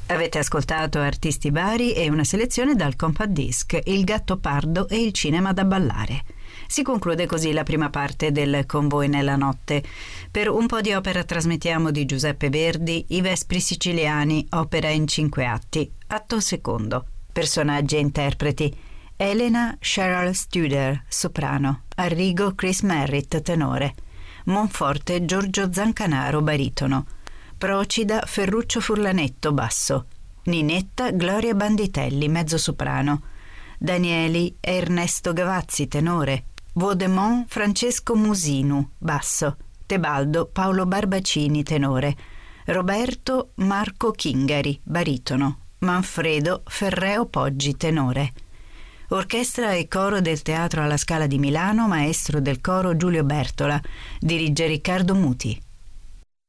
Avete ascoltato artisti vari e una selezione dal compact disc Il Gattopardo e il cinema da ballare. Si conclude così la prima parte del Con voi nella notte. Per un po' di opera trasmettiamo di Giuseppe Verdi I Vespri siciliani, opera in 5 atti. Atto secondo. Personaggi e interpreti: Elena Cheryl Studer, soprano; Arrigo Chris Merritt, tenore; Monforte Giorgio Zancanaro, baritono; Procida Ferruccio Furlanetto, basso; Ninetta Gloria Banditelli, mezzosoprano; Danieli Ernesto Gavazzi, tenore; Vaudemont Francesco Musinu, basso; Tebaldo Paolo Barbacini, tenore; Roberto Marco Chingari, baritono; Manfredo Ferreo Poggi, tenore. Orchestra e coro del Teatro alla Scala di Milano, maestro del coro Giulio Bertola, dirige Riccardo Muti.